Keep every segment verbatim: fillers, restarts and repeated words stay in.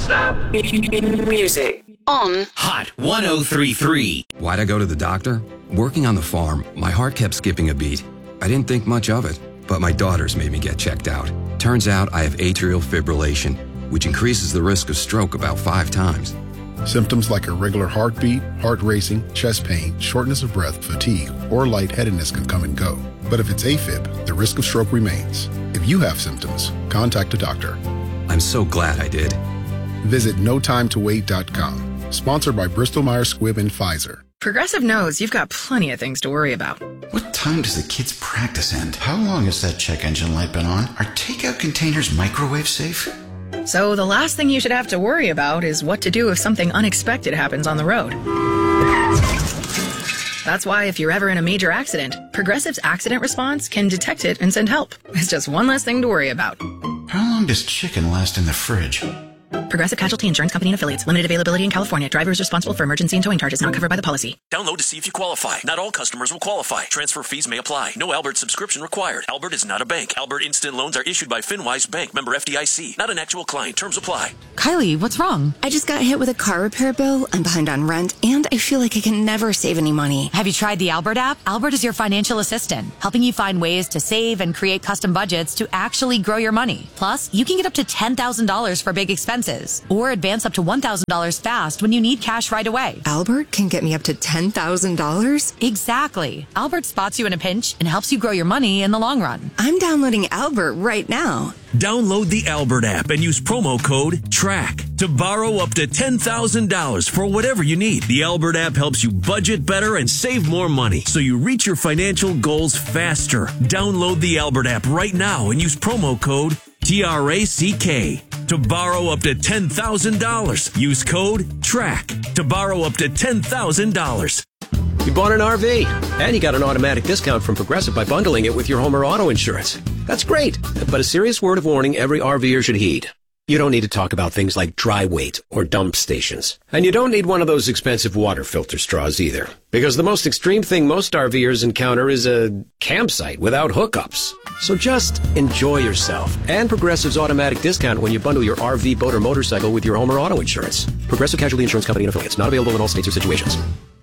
Non-stop music on Hot one oh three point three. Why'd I go to the doctor? Working on the farm, my heart kept skipping a beat. I didn't think much of it, but my daughters made me get checked out. Turns out I have atrial fibrillation, which increases the risk of stroke about five times. Symptoms like irregular heartbeat, heart racing, chest pain, shortness of breath, fatigue, or lightheadedness can come and go. But if it's AFib, the risk of stroke remains. If you have symptoms, contact a doctor. I'm so glad I did. Visit no time to wait dot com. Sponsored by Bristol Myers Squibb and Pfizer. Progressive knows you've got plenty of things to worry about. What time does the kids' practice end? How long has that check engine light been on? Are takeout containers microwave safe? So the last thing you should have to worry about is what to do if something unexpected happens on the road. That's why if you're ever in a major accident, Progressive's accident response can detect it and send help. It's just one less thing to worry about. How long does chicken last in the fridge? Progressive Casualty Insurance Company and Affiliates. Limited availability in California. Driver is responsible for emergency and towing charges not covered by the policy. Download to see if you qualify. Not all customers will qualify. Transfer fees may apply. No Albert subscription required. Albert is not a bank. Albert Instant Loans are issued by FinWise Bank, member F D I C. Not an actual client. Terms apply. Kylie, what's wrong? I just got hit with a car repair bill. I'm behind on rent, and I feel like I can never save any money. Have you tried the Albert app? Albert is your financial assistant, helping you find ways to save and create custom budgets to actually grow your money. Plus, you can get up to ten thousand dollars for big expenses, or advance up to one thousand dollars fast when you need cash right away. Albert can get me up to ten thousand dollars? Exactly. Albert spots you in a pinch and helps you grow your money in the long run. I'm downloading Albert right now. Download the Albert app and use promo code TRACK to borrow up to ten thousand dollars for whatever you need. The Albert app helps you budget better and save more money so you reach your financial goals faster. Download the Albert app right now and use promo code T R A C K to borrow up to ten thousand dollars. Use code TRACK to borrow up to ten thousand dollars. You bought an R V, and you got an automatic discount from Progressive by bundling it with your home or auto insurance. That's great, but a serious word of warning every RVer should heed. You don't need to talk about things like dry weight or dump stations. And you don't need one of those expensive water filter straws either. Because the most extreme thing most RVers encounter is a campsite without hookups. So just enjoy yourself. And Progressive's automatic discount when you bundle your R V, boat, or motorcycle with your home or auto insurance. Progressive Casualty Insurance Company and Affiliates. Not available in all states or situations.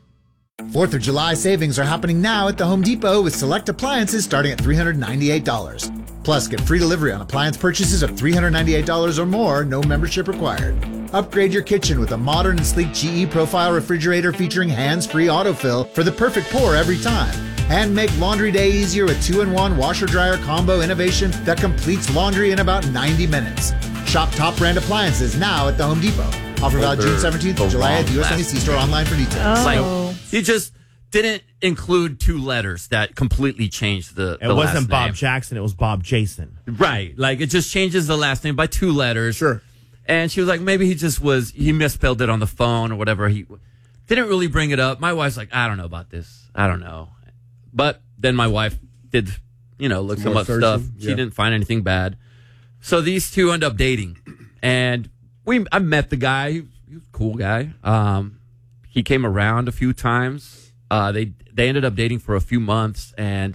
fourth of July savings are happening now at the Home Depot with select appliances starting at three hundred ninety-eight dollars. Plus, get free delivery on appliance purchases of three hundred ninety-eight dollars or more, no membership required. Upgrade your kitchen with a modern and sleek G E Profile refrigerator featuring hands-free autofill for the perfect pour every time. And make laundry day easier with two in one washer-dryer combo innovation that completes laundry in about ninety minutes. Shop top brand appliances now at the Home Depot. Offer valid June seventeenth to July at the U S N E C store, online for details. Oh. Like, he just didn't include two letters that completely changed the, the It wasn't last Bob name. Jackson, it was Bob Jason. Right. Like, it just changes the last name by two letters. Sure. And she was like, maybe he just was, he misspelled it on the phone or whatever. He didn't really bring it up. My wife's like, I don't know about this. I don't know. But then my wife did, you know, look some More up searching, stuff. She yeah. didn't find anything bad. So these two end up dating. And we, I met the guy. He, he was a cool guy. Um, he came around a few times. Uh, they they ended up dating for a few months, and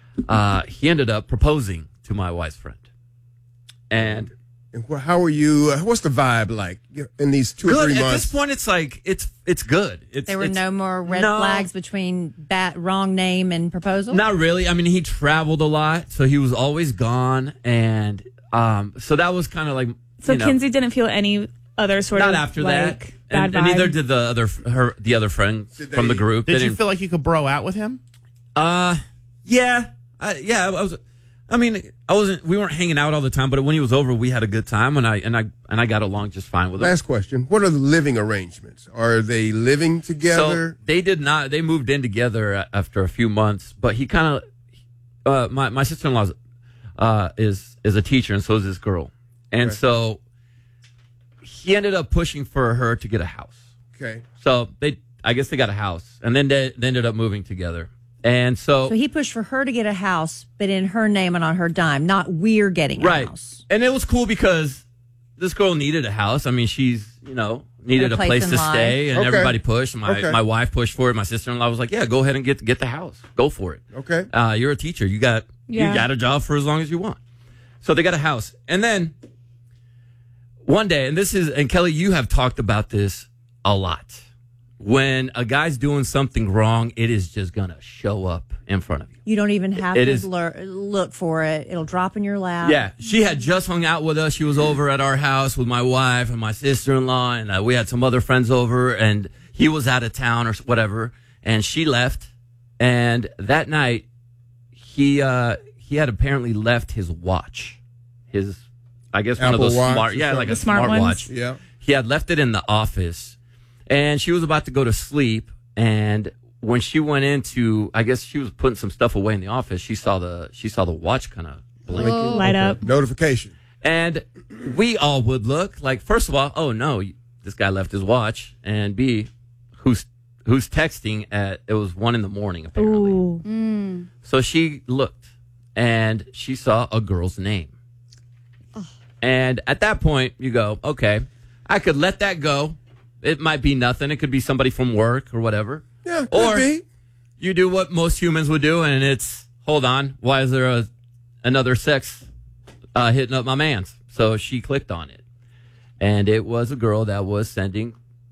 uh, he ended up proposing to my wife's friend. And And wh- how are you? Uh, what's the vibe like in these two or good. three At months? this point, it's like it's it's good. It's, There were it's, no more red no. flags between bat wrong name and proposal? Not really. I mean, he traveled a lot, so he was always gone, and um, so that was kind of like So you know, Kinsey didn't feel any other sort not of after like that, bad and, vibe. and neither did the other her the other friends Did from they- the group. Did They you didn't- feel like you could bro out with him? Uh, yeah, I, yeah. I was. I mean, I wasn't. We weren't hanging out all the time, but when he was over, we had a good time, and I and I and I got along just fine with him. Last question: what are the living arrangements? Are they living together? So they did not. They moved in together after a few months, but he kind of. Uh, my my sister in law uh, is is a teacher, and so is this girl, and Okay. so he ended up pushing for her to get a house. Okay. So they, I guess they got a house, and then they, they ended up moving together, and so So he pushed for her to get a house, but in her name and on her dime, not we're getting a right. house. And it was cool because this girl needed a house. I mean, she's, you know, needed A a place place in to life. stay, and Okay. everybody pushed. My Okay. my wife pushed for it. My sister-in-law was like, yeah, go ahead and get get the house. Go for it. Okay. Uh, you're a teacher. You got Yeah. you got a job for as long as you want. So they got a house. And then one day, and this is, and Kelly, you have talked about this a lot. When a guy's doing something wrong, it is just going to show up in front of you. You don't even have It to is- lur- look for it. It'll drop in your lap. Yeah, she had just hung out with us. She was over at our house with my wife and my sister-in-law, and uh, we had some other friends over, and he was out of town or whatever, and she left. And that night, he uh, he had apparently left his watch, his I guess one Apple of those Watch smart, or yeah, something? like a The smart smart ones? watch. Yeah. He had left it in the office, and she was about to go to sleep, and when she went into, I guess she was putting some stuff away in the office. She saw the she saw the watch kind of blink, Oh. Light up. Notification. and we all would look like, first of all, oh no, this guy left his watch, and B, who's who's texting at it was one in the morning apparently. Ooh. So she looked, and she saw a girl's name, and at that point you go, okay, I could let that go. It might be nothing. It could be somebody from work or whatever. Yeah, could Or be. you do what most humans would do, and it's, hold on, why is there a another sex uh, hitting up my man's? So she clicked on it, and it was a girl that was sending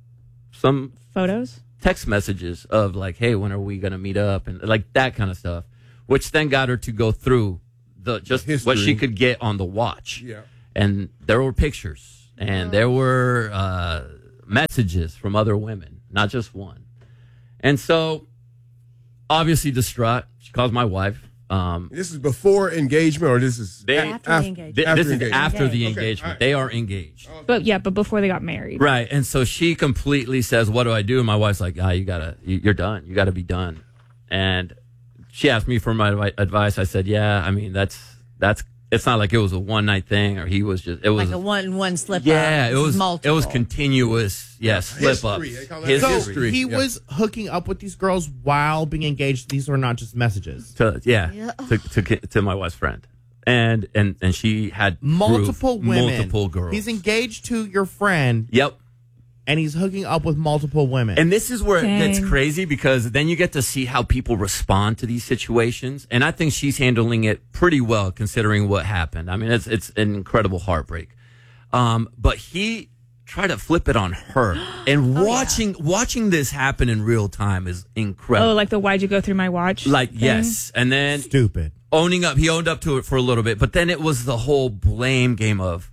some Photos? text messages of like, hey, when are we going to meet up? And like that kind of stuff, which then got her to go through the just History. what she could get on the watch. Yeah. And there were pictures, and there were uh, messages from other women, not just one. And so, obviously distraught, she calls my wife. Um, This is before engagement, or this is they, After the engagement. th- After this is engagement. after the Okay, engagement. all right. They are engaged. But yeah, but before they got married. Right. And so she completely says, what do I do? And my wife's like, ah, you gotta, you- you're done. You gotta be done. And she asked me for my advi- advice. I said, yeah, I mean, that's, that's, it's not like it was a one night thing or he was just, it was, Like a one one slip yeah, up. it This is was, multiple. it was continuous. Yes. Slip ups. History. They call that His So history. he Yeah. was hooking up with these girls while being engaged. These were not just messages. To, yeah. Yeah. To, to, to my wife's friend. And, and, and she had Multiple proof, women. multiple girls. He's engaged to your friend, Yep. and he's hooking up with multiple women. And this is where Dang. it gets crazy because then you get to see how people respond to these situations. And I think she's handling it pretty well considering what happened. I mean, it's it's an incredible heartbreak. Um, but he tried to flip it on her. And watching watching this happen in real time is incredible. Oh, like the why'd you go through my watch? Like, thing? yes. And then Stupid. owning up, he owned up to it for a little bit. But then it was the whole blame game of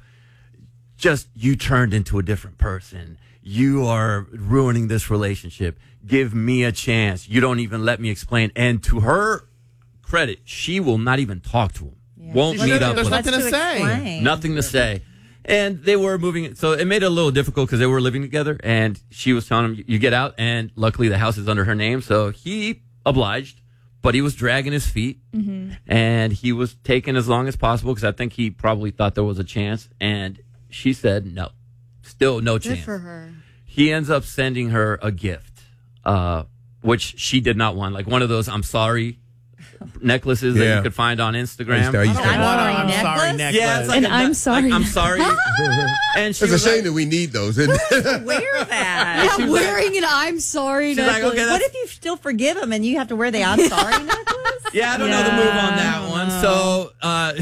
just you turned into a different person. You are ruining this relationship. Give me a chance. You don't even let me explain. And to her credit, she will not even talk to him. Won't There's meet nothing- up there's with him. nothing to say. explain. Nothing to say. And they were moving. So it made it a little difficult because they were living together. And she was telling him, you get out. And luckily the house is under her name. So he obliged. But he was dragging his feet. Mm-hmm. And he was taking as long as possible because I think he probably thought there was a chance. And she said no. Still no Good chance. for her. He ends up sending her a gift, uh, which she did not want. Like one of those I'm sorry necklaces that Yeah. you could find on I used Instagram. to- I used to- I'm What a sorry, I'm necklace? sorry necklace. Yeah, it's like And a- I'm like, sorry. I'm sorry. And she It's a was shame like, that we need those. Isn't it? Wear that. Yeah, wearing an I'm sorry she's like, necklace. okay, What that's, if you still forgive him and you have to wear the I'm sorry necklace? yeah, I don't know the move on that one. So, uh,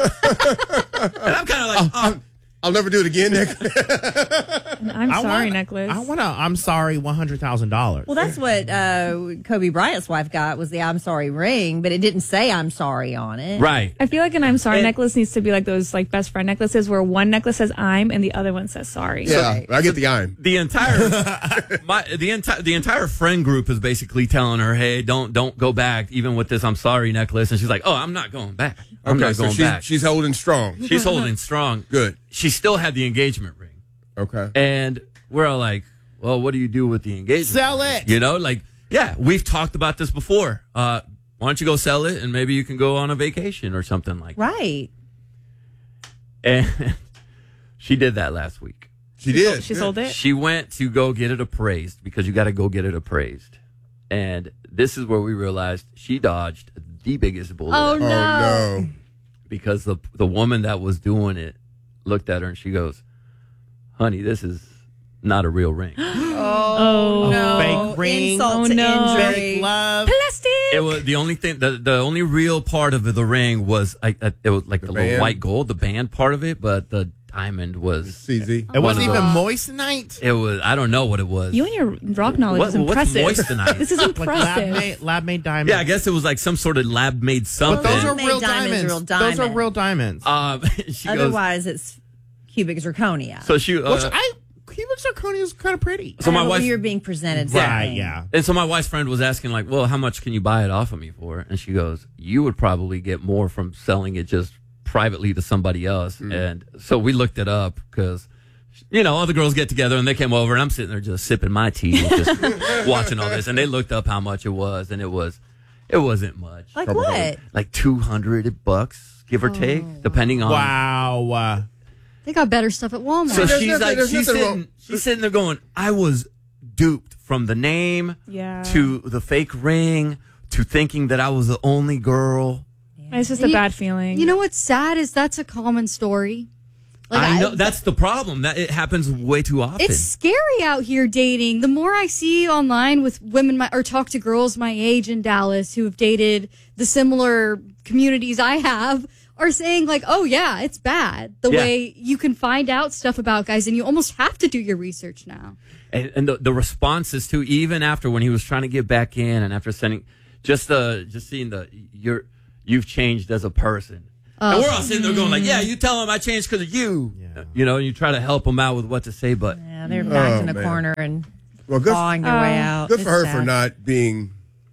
and I'm kind of like, oh, I'll never do it again. Nick. An I'm I sorry want, necklace. I want to. I'm sorry. One hundred thousand dollars. Well, that's what uh, Kobe Bryant's wife got was the I'm sorry ring, but it didn't say I'm sorry on it. right. I feel like an I'm sorry And- necklace needs to be like those like best friend necklaces where one necklace says I'm and the other one says sorry. yeah, I get the I'm. The entire my the entire the entire friend group is basically telling her, "Hey, don't don't go back, even with this I'm sorry necklace." And she's like, "Oh, I'm not going back. I'm Okay, not so going she's, back." she's holding strong. She's holding strong. Good. She still had the engagement ring, Okay. and we're all like, "Well, what do you do with the engagement? Sell ring?" it. You know, like, yeah, we've talked about this before. Uh, why don't you go sell it, and maybe you can go on a vacation or something like that. Right. And she did that last week. She did. She Yeah. sold it. She went to go get it appraised because you got to go get it appraised. And this is where we realized she dodged the biggest bullet Oh, ever. Oh no. because the the woman that was doing it looked at her and she goes, "Honey, this is not a real ring." Oh, no. Fake ring. Insult Oh, to no. injury. Fake love. Plastic. It was the only thing. The, the only real part of the ring was I, I, it was like the, little band? white gold, the band part of it. But the diamond was C Z. It wasn't even moissanite. It was. I don't know what it was. You and your rock knowledge What- is impressive. what's moissanite? This is Like lab impressive. made, lab made diamonds. Yeah, I guess it was like some sort of lab made something. But those are Lab-made real diamonds diamonds. are real Those are diamonds. real diamonds. Um, she goes. Otherwise, it's cubic zirconia. So she. Uh, Which I cubic zirconia is kind of pretty. So my I know, wife- you're being presented Right, something. yeah. And so my wife's friend was asking, like, well, how much can you buy it off of me for? And she goes, you would probably get more from selling it just privately to somebody else. Mm. And so we looked it up because, you know, all the girls get together and they came over and I'm sitting there just sipping my tea, just watching all this. And they looked up how much it was, and it was, it wasn't much. Like what? Like two hundred bucks, give or take, depending on. Wow. Uh, They got better stuff at Walmart. So There's she's nothing- like, there's she's nothing sitting, wrong. she's sitting there going, I was duped from the name Yeah. to the fake ring to thinking that I was the only girl. It's just And a you- bad feeling. You know what's sad is that's a common story. Like, I know that's the problem. That it happens way too often. It's scary out here dating. The more I see online with women my, or talk to girls my age in Dallas who have dated the similar communities I have are saying like, oh yeah, it's bad. The Yeah. way you can find out stuff about guys and you almost have to do your research now. and, and the, the responses too, even after when he was trying to get back in, and after sending, just the just seeing the you're you've changed as a person. And we're all sitting there going like, yeah, you tell him I changed because of you. Yeah. You know, and you try to help him out with what to say, but Yeah, they're backed Oh, in a man. corner and Well, good, clawing their way out. good It's for her sad. for not being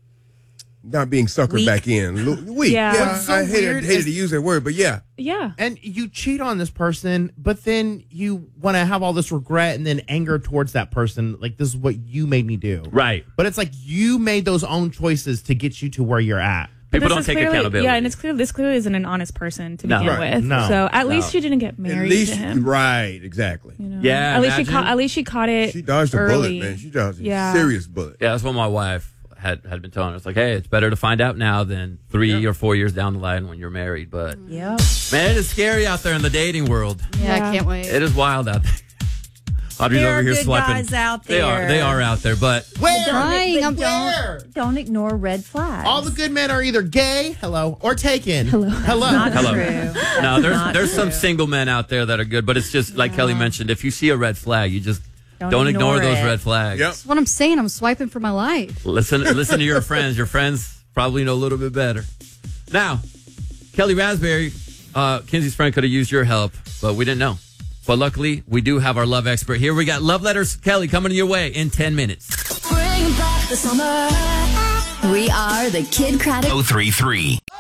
not being suckered Weak. back in. Lo- Weak. Yeah. Yeah, What's so I hated, weird hated is- to use that word, but yeah. Yeah. and you cheat on this person, but then you want to have all this regret and then anger towards that person. Like, this is what you made me do. right. But it's like you made those own choices to get you to where you're at. But People this don't is take clearly- accountability. Yeah, and it's clear this clearly isn't an honest person to No. begin Right. with. No. So at No. least she didn't get married At least, to him. right, exactly. You know? Yeah, At least she imagine. caught. At least she caught it. She dodged a early. bullet, man. She dodged a Yeah. serious bullet. Yeah, that's what my wife had, had been telling us. Like, hey, it's better to find out now than three Yeah. or four years down the line when you're married. But Yep. man, it is scary out there in the dating world. Yeah, Yeah. I can't wait. It is wild out there. Audrey's There over are here good swiping. guys out They are. there. They are out there, but Where? Dying, I'm Where? Don't ignore red flags. All the good men are either gay, hello, or taken. Hello. Hello. Not hello. true. No, there's Not there's some true. single men out there that are good, but it's just like Kelly mentioned. If you see a red flag, you just Don't don't, ignore, ignore those it. red flags. Yep. That's what I'm saying. I'm swiping for my life. Listen, listen to your friends. Your friends probably know a little bit better. Now, Kelly Raspberry, uh, Kinsey's friend could have used your help, but we didn't know. But luckily, we do have our love expert here. We got love letters, Kelly, coming your way in ten minutes. Bring back the summer. We are the Kid Craddock oh three three.